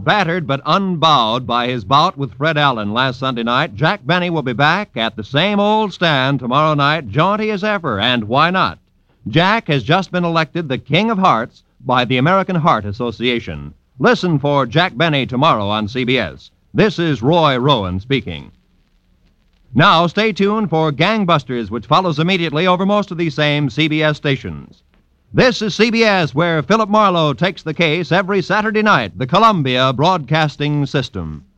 battered but unbowed by his bout with Fred Allen last Sunday night, Jack Benny will be back at the same old stand tomorrow night, jaunty as ever, and why not? Jack has just been elected the King of Hearts by the American Heart Association. Listen for Jack Benny tomorrow on CBS. This is Roy Rowan speaking. Now stay tuned for Gangbusters, which follows immediately over most of these same CBS stations. This is CBS, where Philip Marlowe takes the case every Saturday night, the Columbia Broadcasting System.